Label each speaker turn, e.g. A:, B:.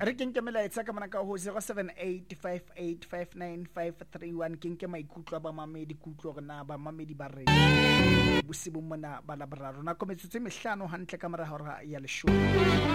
A: re ke nke melaetsa ka monaka ho 0785859531 ke nke maikutlo ba mamedi kutlo re na ba mamedi ba re bosibo mona ba laboraro na kometsetse mehlano hantle ka mora hora ya 10